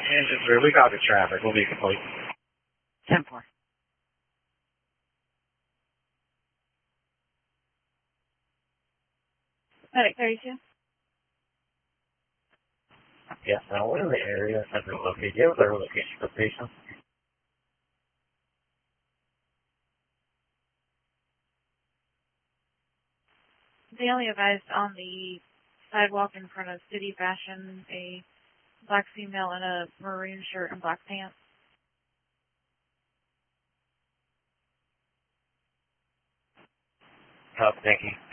Engine 3, we got the traffic. We'll be complete. 10-4. Medic 32. Yes, now what are the areas that they're located? Do you have their location for patients? They only advised on the sidewalk in front of City Fashion, a black female in a maroon shirt and black pants. Oh, thank you.